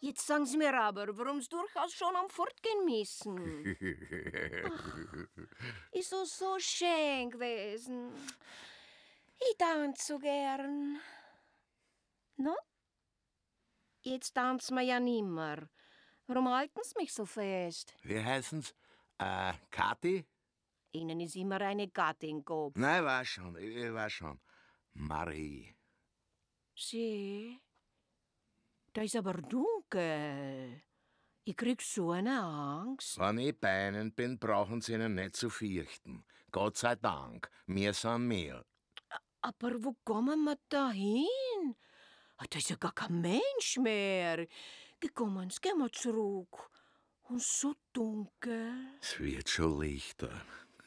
Jetzt sagen Sie mir aber, warum Sie durchaus schon am Fortgehen müssen. Ist so schön gewesen. Ich tanze so gern. No? Jetzt tanzen wir ja nimmer. Warum halten Sie mich so fest? Wie heißen's? Kathi? Ihnen ist immer eine Gattin im Kopf. Nein, ich weiß schon. Marie. Sie? Da ist aber dunkel. Ich krieg so eine Angst. Wenn ich bei Ihnen bin, brauchen Sie Ihnen nicht zu fürchten. Gott sei Dank, wir sind mehr. Aber wo kommen wir da hin? Da ist ja gar kein Mensch mehr. Gehen wir zurück. Und so dunkel. Es wird schon lichter.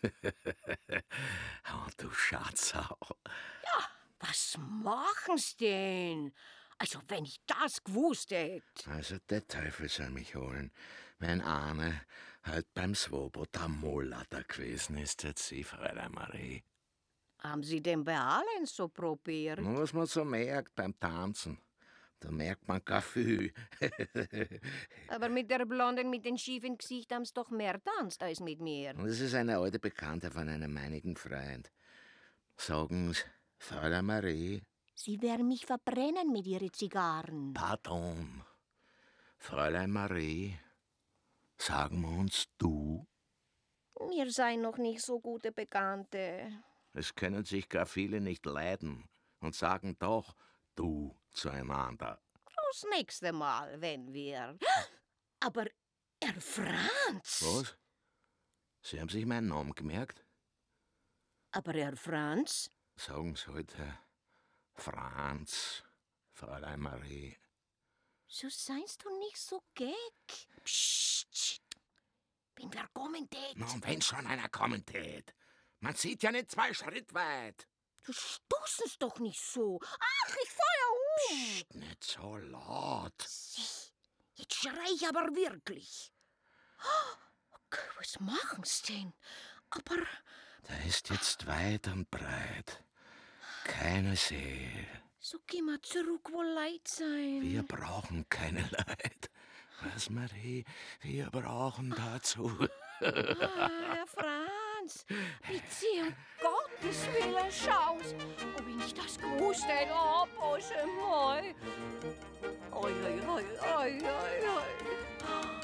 Oh, du Schatzau. Was machen Sie denn? Also, wenn ich das gewusst hätte. Also, der Teufel soll mich holen. Wenn eine halt beim Swoboda Mollader gewesen ist, hat sie, Fräulein Marie. Haben Sie denn bei allen so probiert? Nur was man so merkt beim Tanzen. Da merkt man gar viel. Aber mit der Blonden mit dem schiefen Gesicht haben Sie doch mehr tanzt als mit mir. Und das ist eine alte Bekannte von einem meinigen Freund. Sagen Sie, Fräulein Marie. Sie werden mich verbrennen mit Ihren Zigarren. Pardon. Fräulein Marie, sagen wir uns du? Wir seien noch nicht so gute Bekannte. Es können sich gar viele nicht leiden und sagen doch du zueinander. Das nächste Mal, wenn wir... Aber, Herr Franz! Was? Sie haben sich meinen Namen gemerkt? Aber, Herr Franz? Sagen Sie halt, Herr Franz, Fräulein Marie. So seinst du nicht so geck. Psst, wenn wer kommen tät. Na, und wenn schon einer kommen tät. Man sieht ja nicht 2 Schritt weit. Du stoßen's doch nicht so. Ach, ich feuer Psst, nicht so laut. Jetzt schrei ich aber wirklich. Okay, was machen's denn? Aber... Da ist jetzt weit und breit keine Seele. So gehen wir zurück, wo Leid sein. Wir brauchen keine Leid. Was, Marie? Wir brauchen dazu. Herr Franz, bitte um Gottes Willen schau's. Ob ich nicht das gewusst hätte, oh, Boże mój. Oi, oi, oi, oi, oi, oi.